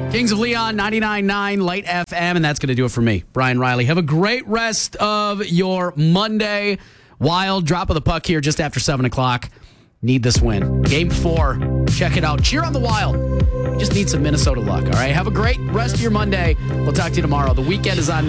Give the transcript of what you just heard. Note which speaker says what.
Speaker 1: Kings of Leon, 99.9 Light FM, and that's going to do it for me, Brian Riley. Have a great rest of your Monday. Wild drop of the puck here just after 7 o'clock. Need this win. Game 4. Check it out. Cheer on the Wild. Just need some Minnesota luck, all right? Have a great rest of your Monday. We'll talk to you tomorrow. The weekend is on now.